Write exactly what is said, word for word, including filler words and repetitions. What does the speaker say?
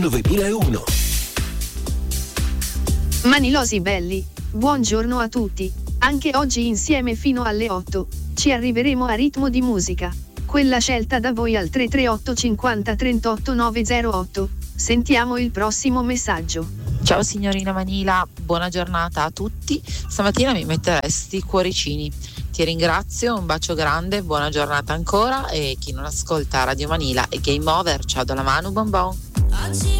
novemilauno. Manilosi belli, buongiorno a tutti. Anche oggi insieme fino alle otto ci arriveremo a ritmo di musica, quella scelta da voi al tre tre otto cinquanta trentotto novecentotto. Sentiamo il prossimo messaggio. Ciao signorina Manila, buona giornata a tutti. Stamattina mi metteresti cuoricini. Ti ringrazio, un bacio grande, buona giornata ancora, e chi non ascolta Radio Manila è game over. Ciao dalla Manu Bonbon.